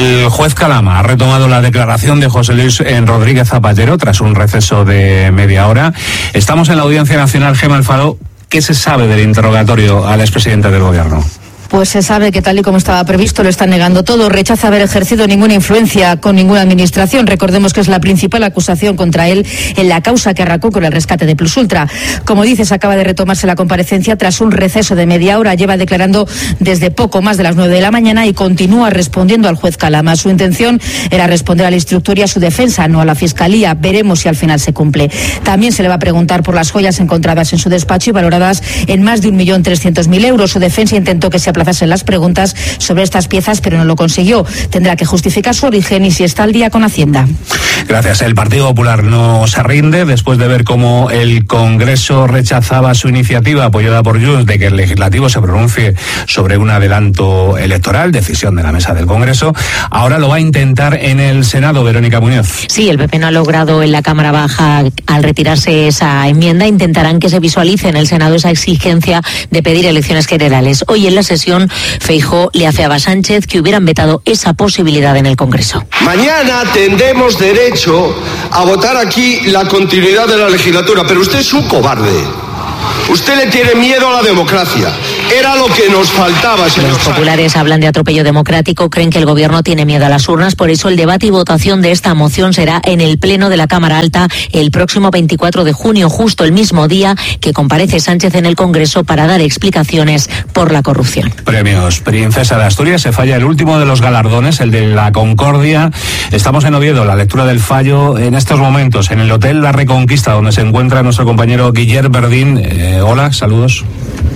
El juez Calama ha retomado la declaración de José Luis Rodríguez Zapatero tras un receso de media hora. Estamos en la Audiencia Nacional. Gemma Alfaro, ¿qué se sabe del interrogatorio al expresidente del Gobierno? Pues se sabe que tal y como estaba previsto lo están negando todo, rechaza haber ejercido ninguna influencia con ninguna administración. Recordemos que es la principal acusación contra él en la causa que arrancó con el rescate de Plus Ultra. Como dices, acaba de retomarse la comparecencia tras un receso de media hora. Lleva declarando desde poco más de las 9 de la mañana y continúa respondiendo al juez Calama. Su intención era responder al instructor y a su defensa, no a la Fiscalía. Veremos si al final se cumple. También se le va a preguntar por las joyas encontradas en su despacho y valoradas en más de 1.300.000 euros. Su defensa intentó que se aplazasen las preguntas sobre estas piezas, pero no lo consiguió. Tendrá que justificar su origen y si está al día con Hacienda. Gracias. El Partido Popular no se rinde después de ver cómo el Congreso rechazaba su iniciativa apoyada por Junts de que el Legislativo se pronuncie sobre un adelanto electoral, decisión de la mesa del Congreso. Ahora lo va a intentar en el Senado, Verónica Muñoz. Sí, el PP no ha logrado en la Cámara Baja al retirarse esa enmienda. Intentarán que se visualice en el Senado esa exigencia de pedir elecciones generales. Hoy en la sesión Feijóo le afeaba a Sánchez que hubieran vetado esa posibilidad en el Congreso. Mañana tendremos derecho a votar aquí la continuidad de la legislatura, pero usted es un cobarde. Usted le tiene miedo a la democracia. Era lo que nos faltaba, señor. Los populares hablan de atropello democrático, creen que el gobierno tiene miedo a las urnas, por eso el debate y votación de esta moción será en el Pleno de la Cámara Alta el próximo 24 de junio, justo el mismo día que comparece Sánchez en el Congreso para dar explicaciones por la corrupción. Premios Princesa de Asturias, se falla el último de los galardones, el de la Concordia. Estamos en Oviedo, la lectura del fallo en estos momentos, en el Hotel La Reconquista, donde se encuentra nuestro compañero Guillermo Verdín. Hola, saludos.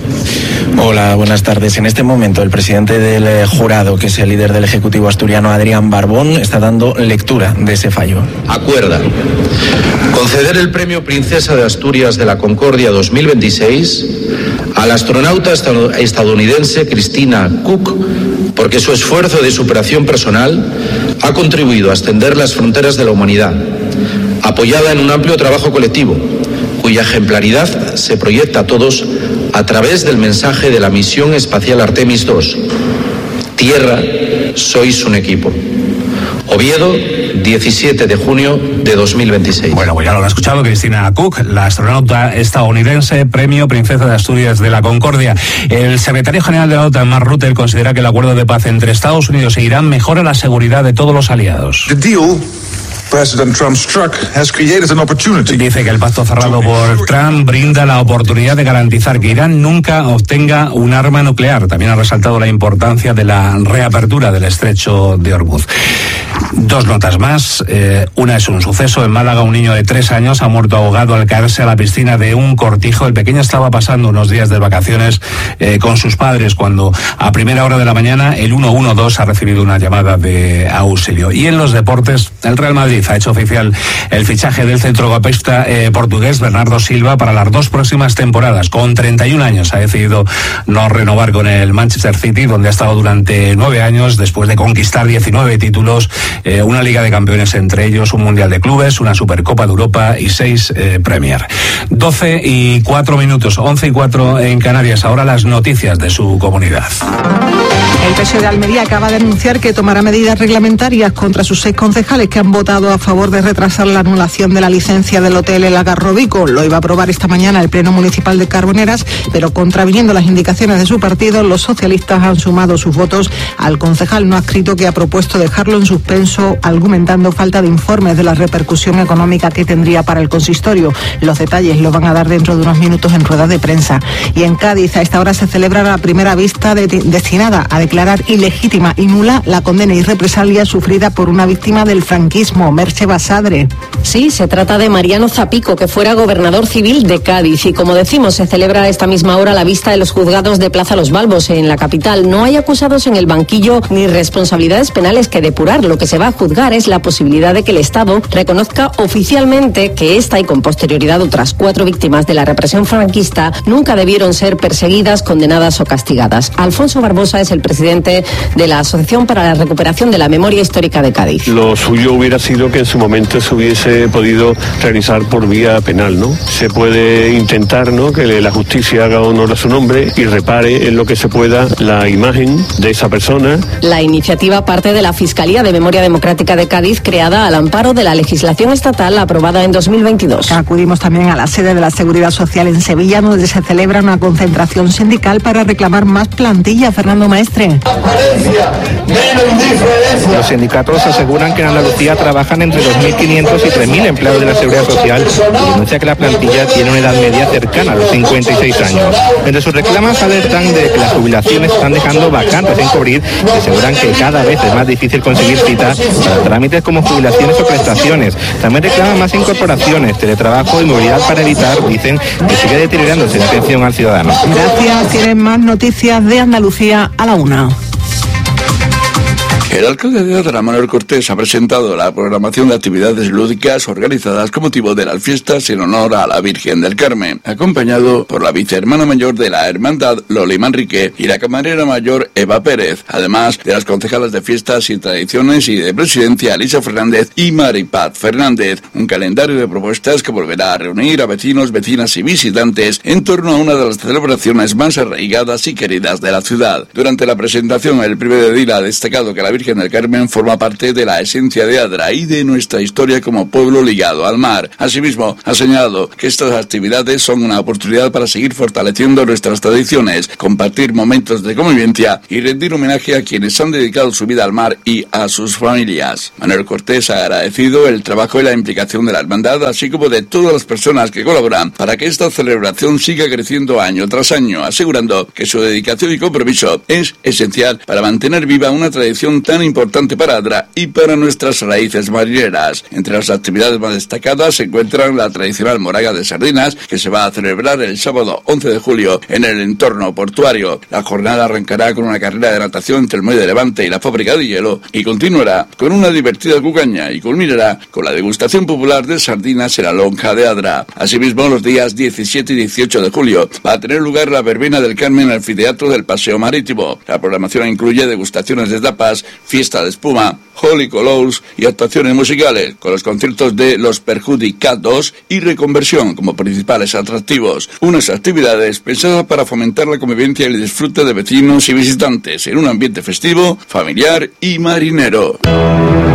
Hola, buenas tardes. En este momento el presidente del jurado, que es el líder del Ejecutivo asturiano, Adrián Barbón, está dando lectura de ese fallo. Acuerda conceder el Premio Princesa de Asturias de la Concordia 2026 a la astronauta estadounidense Christina Koch, porque su esfuerzo de superación personal ha contribuido a extender las fronteras de la humanidad, apoyada en un amplio trabajo colectivo, cuya ejemplaridad se proyecta a todos a través del mensaje de la misión espacial Artemis II. Tierra, sois un equipo. Oviedo, 17 de junio de 2026. Bueno, pues ya lo han escuchado, Christina Koch, la astronauta estadounidense, Premio Princesa de Asturias de la Concordia. El secretario general de la OTAN, Mark Rutte, considera que el acuerdo de paz entre Estados Unidos e Irán mejora la seguridad de todos los aliados. Dice que el pacto cerrado por Trump brinda la oportunidad de garantizar que Irán nunca obtenga un arma nuclear. También ha resaltado la importancia de la reapertura del estrecho de Hormuz. Dos notas más. Una es un suceso. En Málaga, un niño de 3 años ha muerto ahogado al caerse a la piscina de un cortijo. El pequeño estaba pasando unos días de vacaciones con sus padres cuando a primera hora de la mañana el 112 ha recibido una llamada de auxilio. Y en los deportes, el Real Madrid ha hecho oficial el fichaje del centrocampista portugués Bernardo Silva para las 2 próximas temporadas. Con 31 años ha decidido no renovar con el Manchester City, donde ha estado durante 9 años después de conquistar 19 títulos, una Liga de Campeones entre ellos, un Mundial de Clubes, una Supercopa de Europa y 6 Premier. 12:04, 11:04 en Canarias. Ahora las noticias de su comunidad. El PSOE de Almería acaba de anunciar que tomará medidas reglamentarias contra sus 6 concejales que han votado a favor de retrasar la anulación de la licencia del hotel El Algarrobico. Lo iba a aprobar esta mañana el Pleno Municipal de Carboneras, pero contraviniendo las indicaciones de su partido, los socialistas han sumado sus votos al concejal no adscrito que ha propuesto dejarlo en suspenso, argumentando falta de informes de la repercusión económica que tendría para el consistorio. Los detalles los van a dar dentro de unos minutos en rueda de prensa. Y en Cádiz, a esta hora se celebra la primera vista destinada a declarar ilegítima y nula la condena y represalia sufrida por una víctima del franquismo, Merche Basadre. Sí, se trata de Mariano Zapico, que fuera gobernador civil de Cádiz. Y como decimos, se celebra a esta misma hora la vista de los juzgados de Plaza Los Balbos, en la capital. No hay acusados en el banquillo ni responsabilidades penales que depurar. Lo que se va a juzgar es la posibilidad de que el Estado reconozca oficialmente que esta y con posterioridad otras 4 víctimas de la represión franquista nunca debieron ser perseguidas, condenadas o castigadas. Alfonso Barbosa es el presidente de la Asociación para la Recuperación de la Memoria Histórica de Cádiz. Lo suyo hubiera sido creo que en su momento se hubiese podido realizar por vía penal, ¿no? Se puede intentar, ¿no?, que la justicia haga honor a su nombre y repare en lo que se pueda la imagen de esa persona. La iniciativa parte de la Fiscalía de Memoria Democrática de Cádiz, creada al amparo de la legislación estatal aprobada en 2022. Acudimos también a la sede de la Seguridad Social en Sevilla, donde se celebra una concentración sindical para reclamar más plantilla. Fernando Maestre. Los sindicatos aseguran que en Andalucía trabajan entre 2.500 y 3.000 empleados de la Seguridad Social y denuncia que la plantilla tiene una edad media cercana a los 56 años. Entre sus reclamos alertan de que las jubilaciones están dejando vacantes sin cubrir y aseguran que cada vez es más difícil conseguir citas para trámites como jubilaciones o prestaciones. También reclaman más incorporaciones, teletrabajo y movilidad para evitar, dicen, que sigue deteriorándose la atención al ciudadano. Gracias. Tienen más noticias de Andalucía a la 1. El alcalde de Adra, Manuel Cortés, ha presentado la programación de actividades lúdicas organizadas con motivo de las fiestas en honor a la Virgen del Carmen, acompañado por la vicehermana mayor de la hermandad, Loli Manrique, y la camarera mayor, Eva Pérez, además de las concejalas de fiestas y tradiciones y de presidencia, Elisa Fernández y Maripaz Fernández. Un calendario de propuestas que volverá a reunir a vecinos, vecinas y visitantes en torno a una de las celebraciones más arraigadas y queridas de la ciudad. Durante la presentación, el primer edil ha destacado que la Virgen del Carmen forma parte de la esencia de Adra y de nuestra historia como pueblo ligado al mar. Asimismo, ha señalado que estas actividades son una oportunidad para seguir fortaleciendo nuestras tradiciones, compartir momentos de convivencia y rendir homenaje a quienes han dedicado su vida al mar y a sus familias. Manuel Cortés ha agradecido el trabajo y la implicación de la hermandad, así como de todas las personas que colaboran para que esta celebración siga creciendo año tras año, asegurando que su dedicación y compromiso es esencial para mantener viva una tradición tan importante para Adra y para nuestras raíces marineras. Entre las actividades más destacadas se encuentran la tradicional moraga de sardinas, que se va a celebrar el sábado 11 de julio en el entorno portuario. La jornada arrancará con una carrera de natación entre el Muelle de Levante y la fábrica de hielo y continuará con una divertida cucaña y culminará con la degustación popular de sardinas en la lonja de Adra. Asimismo, los días 17 y 18 de julio va a tener lugar la verbena del Carmen en el anfiteatro del Paseo Marítimo. La programación incluye degustaciones de tapas, fiesta de espuma, Holy Colors y actuaciones musicales, con los conciertos de Los Perjudicados y Reconversión como principales atractivos. Unas actividades pensadas para fomentar la convivencia y el disfrute de vecinos y visitantes en un ambiente festivo, familiar y marinero.